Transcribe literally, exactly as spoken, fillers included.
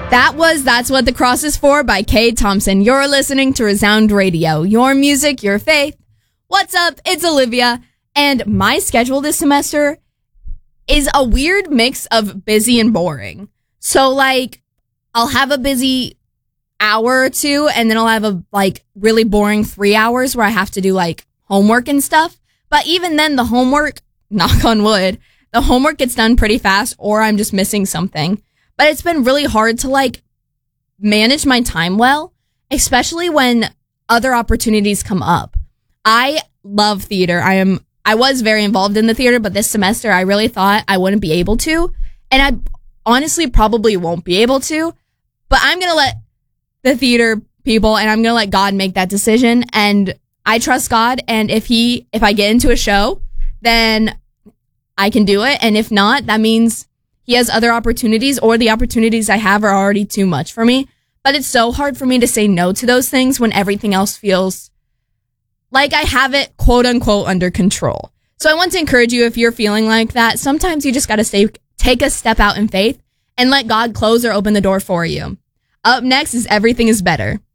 That was That's What the Cross is For by Kate Thompson. You're listening to Resound Radio. Your music, your faith. What's up? It's Olivia. And my schedule this semester is a weird mix of busy and boring. So, like, I'll have a busy hour or two, and then I'll have a, like, really boring three hours where I have to do, like, homework and stuff. But even then, the homework, knock on wood, the homework gets done pretty fast, or I'm just missing something. But it's been really hard to, like, manage my time well, especially when other opportunities come up. I love theater. I am, I was very involved in the theater, but this semester I really thought I wouldn't be able to. And I honestly probably won't be able to. But I'm going to let the theater people and I'm going to let God make that decision. And I trust God. And if he, if I get into a show, then I can do it. And if not, that means he has other opportunities, or the opportunities I have are already too much for me. But it's so hard for me to say no to those things when everything else feels like I have it, quote unquote, under control. So I want to encourage you, if you're feeling like that, sometimes you just got to stay, take a step out in faith and let God close or open the door for you. Up next is Everything is Better.